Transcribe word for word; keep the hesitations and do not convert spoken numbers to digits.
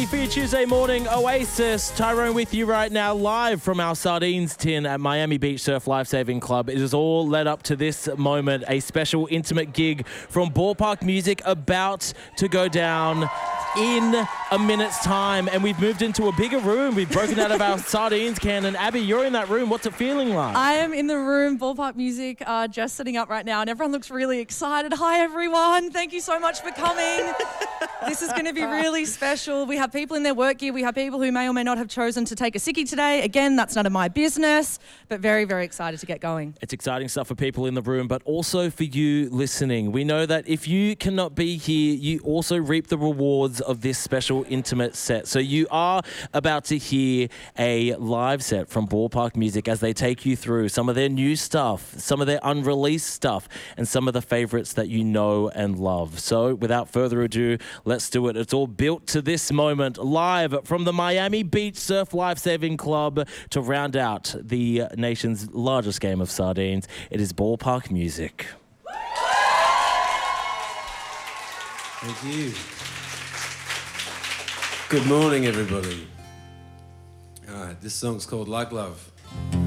For your Tuesday morning Oasis, Tyrone with you right now, live from our sardines tin at Miami Beach Surf Lifesaving Club. It is all led up to this moment, a special intimate gig from Ballpark Music about to go down in a minute's time, and we've moved into a bigger room. We've broken out of our sardines can, and Abby, you're in that room. What's it feeling like? I am in the room, Ballpark Music, uh, just sitting up right now, and everyone looks really excited. Hi, everyone. Thank you so much for coming. This is going to be really special. We have people in their work gear. We have people who may or may not have chosen to take a sickie today. Again, that's none of my business, but very, very excited to get going. It's exciting stuff for people in the room, but also for you listening. We know that if you cannot be here, you also reap the rewards of this special intimate set. So you are about to hear a live set from Ballpark Music as they take you through some of their new stuff, some of their unreleased stuff, and some of the favorites that you know and love. So without further ado, let's do it. It's all built to this moment, live from the Miami Beach Surf Lifesaving Club to round out the nation's largest game of sardines. It is Ballpark Music. Thank you. Good morning, everybody. All right, this song's called Like Love.